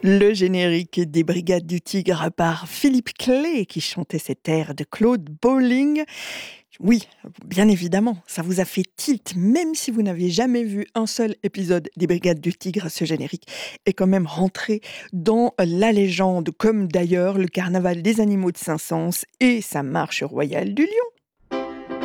Le générique des Brigades du Tigre par Philippe Clay qui chantait cet air de Claude Bolling. Oui, bien évidemment, ça vous a fait tilt, même si vous n'aviez jamais vu un seul épisode des Brigades du Tigre, ce générique est quand même rentré dans la légende, comme d'ailleurs le carnaval des animaux de Saint-Saëns et sa marche royale du lion.